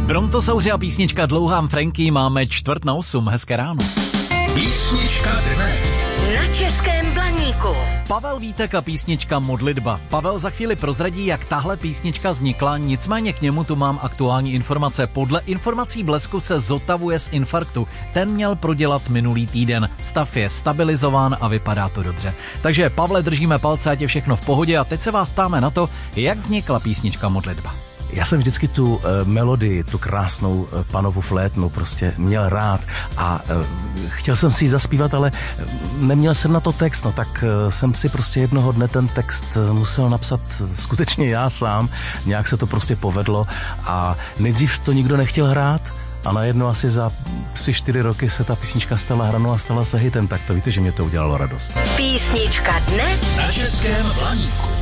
Brontosauři a písnička Dlouhám Franky, máme 7:45, hezké ráno. Písnička dne. Na Českém Blaníku. Pavel Vítek a písnička Modlitba. Pavel za chvíli prozradí, jak tahle písnička vznikla, nicméně k němu tu mám aktuální informace. Podle informací Blesku se zotavuje z infarktu. Ten měl prodělat minulý týden. Stav je stabilizován a vypadá to dobře. Takže Pavle, držíme palce, ať je všechno v pohodě a teď se vás ptáme na to, jak vznikla písnička Modlitba. Já jsem vždycky tu melodii, tu krásnou Panovu flétnu prostě měl rád a chtěl jsem si ji zaspívat, ale neměl jsem na to text, no tak jsem si prostě jednoho dne ten text musel napsat skutečně já sám, nějak se to prostě povedlo a nejdřív to nikdo nechtěl hrát a najednou asi za 3-4 roky se ta písnička stala hranou a stala se hitem, tak to víte, že mě to udělalo radost. Písnička dne Na Českém Blaníku.